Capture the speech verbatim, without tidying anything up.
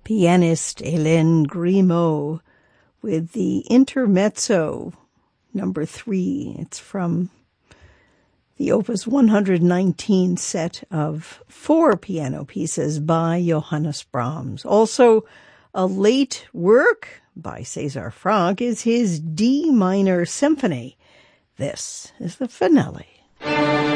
pianist Hélène Grimaud with the Intermezzo number three. It's from the Opus one hundred nineteen set of four piano pieces by Johannes Brahms. Also, a late work by César Franck is his D minor symphony. This is the finale.